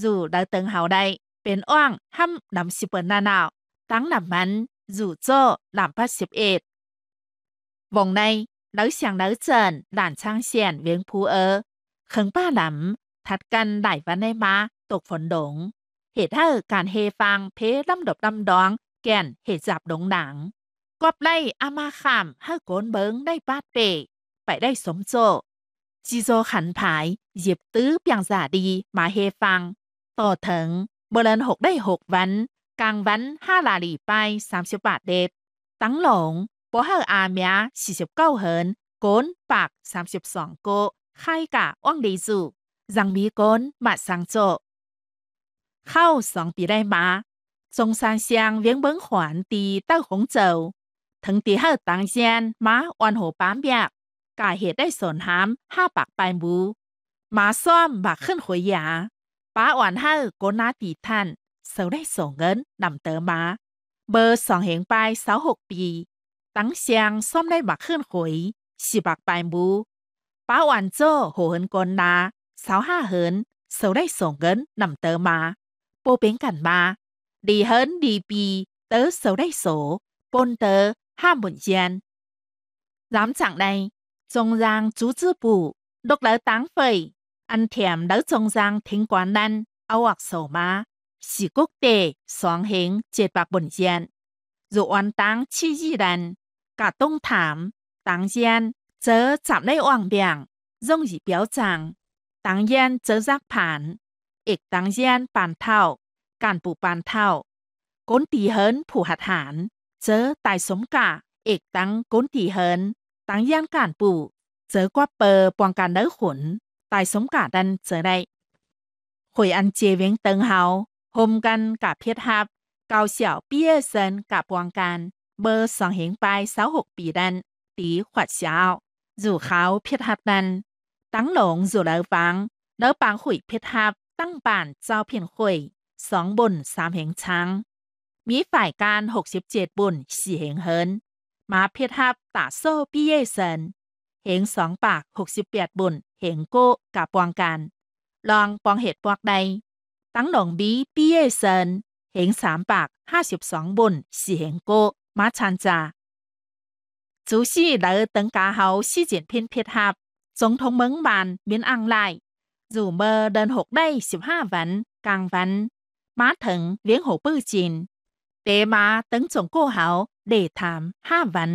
dù đã từng hào đây, bên oang hăm nằm xịp bần nà nào, tăng nằm mắn, dù cho làm phát xịp ệt. Vòng này, đỡ sáng đỡ trần, đàn trang xiển viếng phú ơ. Khấn ba lắm, thật căn đại văn này mà, tục phấn đống. Hết hơ càn hề phang phế lâm độc lâm đoán, kèn hết dạp đống đảng. Quặp lây ama khảm hơ cốn bớng đây bát bể, phải đây sống chỗ. Chỉ do khẩn phái, diệp tứ biang giả đi mà hề phang. Tổ thứng, bờ lần hộp đây hộp văn, càng văn ha là lì bay 30 đẹp. Tăng lộn, bố hơ à mẹ 49 hơn, cốn bạc 32 cô, khai cả oang đi dù, rằng mỹ cốn mà sang chỗ. Khâu 2 ปีได้มา中山乡原本环地到红州ทั้งที่เฮาต่างเซียนมาวันหัวปามเบียกกาเหตุได้สนหาม500 ปลายมูมาซ้อมบักขึ้นหวยยาป้าวันเฮาโกนาตีท่านเสาได้ส่งเงินนำเติมมาเบอร์2เหงไป26 ปีตั้งเสียงซ้อมได้บักขึ้นหวย10 ปลายมูป้าวันโจ้โหเหินกนนา25เหินเสาได้ส่งเงินนำเติมมาโปเป็นกันมาดีเฮินดีปีเตอเสาได้โสปนเตอห้ามบุญเจียนหลังจากนั้น中央组织部獨立黨費อันเทียมแล้ว中央ทิ้งกวนนั้นเอาอักโสมา是國地雙行700 บุญเจียน如วัน黨七億人กะต้องถาม黨員則集內望病容易表彰黨員則รักผ่านอีก黨員ปานเท่าการปูปานเท่าก้นตีเฮินผู้หัดหารเจอตายสมกะเอกตั้งก้นตีเฮินตั้งย่านการปูเจอกว่าเปอร์ปวงการเนื้อขุนตายสมกะดันเจอได้หวยอันเจเวงเติงเฮาโฮมกันกับเพียรฮับเกาเสี่ยวเปี้ยเซินกับปวงการเบอร์2เหงไป26 ปีดันตีขวัดเช้าจู่เขาเพียรฮับดันตั้งหลงจู่แล้วฟังแล้วปังหวยเพียรฮับตั้งป่านเจ้าเพียนหวย2 บุญ 3 เหงช้างมีฝ่ายการ67 บุญ 4 เหงเฮินมาเพียรฮับตาโซ่ปี้เย่เซินเหง2 ปาก 68 บุญ เหงโก้กับปวงการลองปองเหตุปวกใดตั้งหลงบีปี้เย่เซินเหง3 ปาก 52 บุญ 4 เหงโก้มาชันจา主席來等家後習近平เพียรฮับ總統เมืองบานเมียนอังไลdù mơ đơn hộp đây 15 วันcàngวันmá thận viếng hồ bư chìn tế má tấn tổng cô hảo để thảm 5 วัน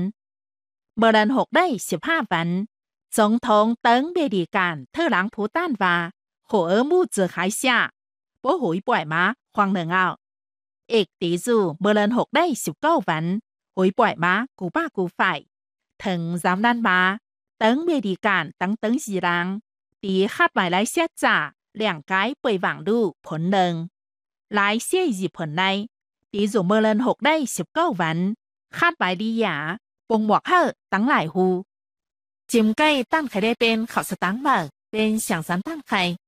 mơ đơn hộp đây 15 วันtổng thống tấn bê đi cản thơ lãng phú tan và hồ ở mũ dự khái xa bố hủy bỏi má khoang nở ngạo ếch tí dù mơ đơn hộp đây 19 วันหวยปล่อยมากูป้ากูฝ่ายถึงจำนั้นมาตั้งเมดีการตั้งสีรังตีคาดหมายไล่เสียจ่าเลี่ยงไกด์ป่วยหวังดูผลหนึ่งไล่เสียอีผลในตีจู่เมื่อเลิน6ได้19 วันคาดหมายดีหยาปงบอกเฮ้ตั้งหลายหูจิมใกล้ตั้งใครได้เป็นเขาสตั้งเบิกเป็นเสียงสันตั้งใคร